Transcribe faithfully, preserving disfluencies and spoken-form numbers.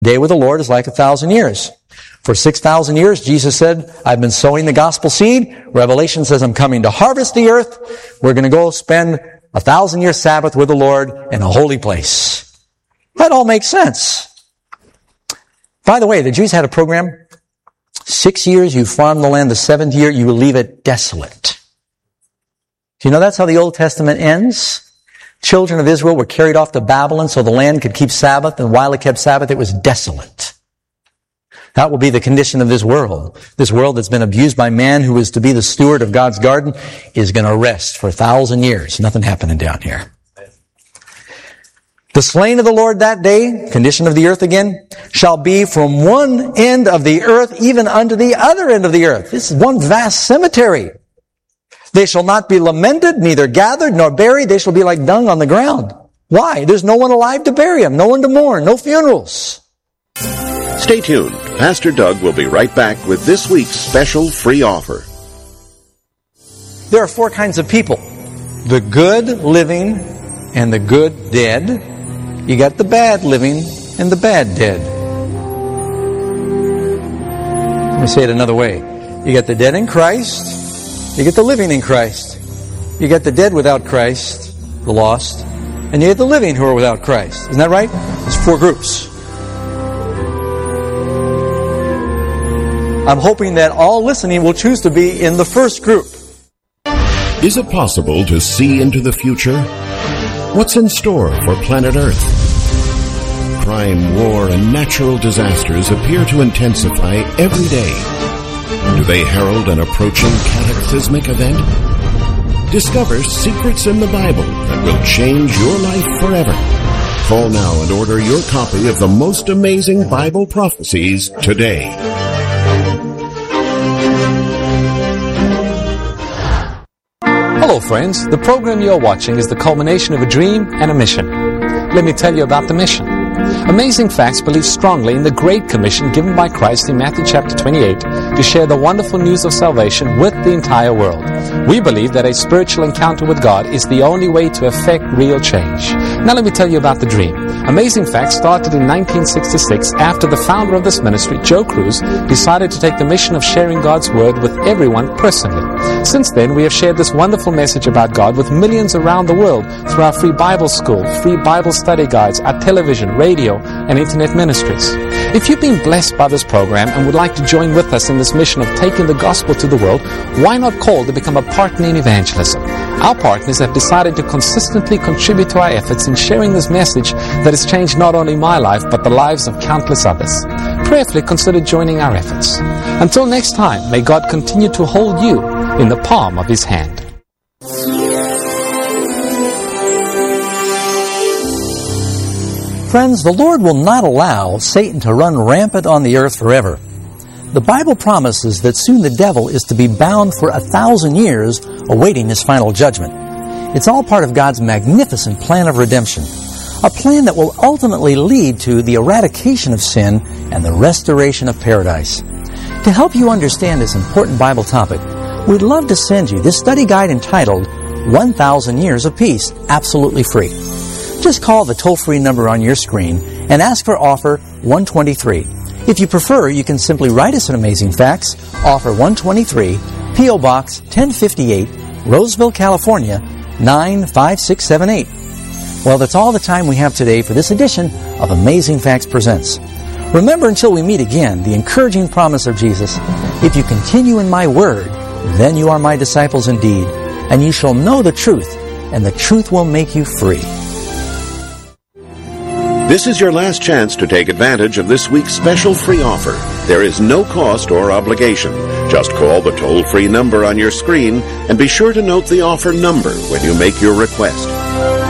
Day with the Lord is like a thousand years. For six thousand years, Jesus said, I've been sowing the gospel seed. Revelation says I'm coming to harvest the earth. We're going to go spend a thousand year Sabbath with the Lord in a holy place. That all makes sense. By the way, the Jews had a program. Six years you farm the land. The seventh year you will leave it desolate. Do you know that's how the Old Testament ends? Children of Israel were carried off to Babylon so the land could keep Sabbath, and while it kept Sabbath, it was desolate. That will be the condition of this world. This world that's been abused by man who is to be the steward of God's garden is going to rest for a thousand years. Nothing happening down here. The slain of the Lord that day, condition of the earth again, shall be from one end of the earth even unto the other end of the earth. This is one vast cemetery. They shall not be lamented, neither gathered nor buried. They shall be like dung on the ground. Why? There's no one alive to bury them, no one to mourn, no funerals. Stay tuned. Pastor Doug will be right back with this week's special free offer. There are four kinds of people. The good living and the good dead. You got the bad living and the bad dead. Let me say it another way. You got the dead in Christ. You get the living in Christ. You got the dead without Christ, the lost. And you get the living who are without Christ. Isn't that right? There's four groups. I'm hoping that all listening will choose to be in the first group. Is it possible to see into the future? What's in store for planet Earth? Crime, war, and natural disasters appear to intensify every day. Do they herald an approaching cataclysmic event? Discover secrets in the Bible that will change your life forever. Call now and order your copy of the most amazing Bible prophecies today. Hello friends, the program you're watching is the culmination of a dream and a mission. Let me tell you about the mission. Amazing Facts believes strongly in the Great Commission given by Christ in Matthew chapter twenty-eight to share the wonderful news of salvation with the entire world. We believe that a spiritual encounter with God is the only way to effect real change. Now let me tell you about the dream. Amazing Facts started in nineteen sixty-six after the founder of this ministry, Joe Cruz, decided to take the mission of sharing God's Word with everyone personally. Since then, we have shared this wonderful message about God with millions around the world through our free Bible school, free Bible study guides, our television, radio, and internet ministries. If you've been blessed by this program and would like to join with us in this mission of taking the gospel to the world, why not call to become a partner in evangelism? Our partners have decided to consistently contribute to our efforts in sharing this message that has changed not only my life, but the lives of countless others. Prayerfully consider joining our efforts. Until next time, may God continue to hold you in the palm of His hand. Friends, the Lord will not allow Satan to run rampant on the earth forever. The Bible promises that soon the devil is to be bound for a thousand years awaiting his final judgment. It's all part of God's magnificent plan of redemption, a plan that will ultimately lead to the eradication of sin and the restoration of paradise. To help you understand this important Bible topic, we'd love to send you this study guide entitled one thousand Years of Peace, absolutely free. Just call the toll-free number on your screen and ask for offer one twenty-three. If you prefer, you can simply write us an Amazing Facts, offer one twenty-three, P O Box ten fifty-eight, Roseville, California, nine five six seven eight. Well, that's all the time we have today for this edition of Amazing Facts Presents. Remember, until we meet again, the encouraging promise of Jesus, if you continue in my word, then you are my disciples indeed, and you shall know the truth, and the truth will make you free. This is your last chance to take advantage of this week's special free offer. There is no cost or obligation. Just call the toll-free number on your screen and be sure to note the offer number when you make your request.